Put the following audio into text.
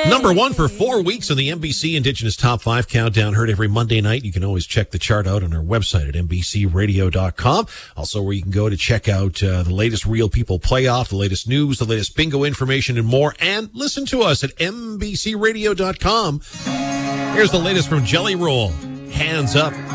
Number one for 4 weeks on the NBC Indigenous Top 5 Countdown, heard every Monday night. You can always check the chart out on our website at NBCRadio.com. Also where you can go to check out the latest Real People playoff, the latest news, the latest bingo information, and more. And listen to us at NBCRadio.com. Here's the latest from Jelly Roll. Hands Up.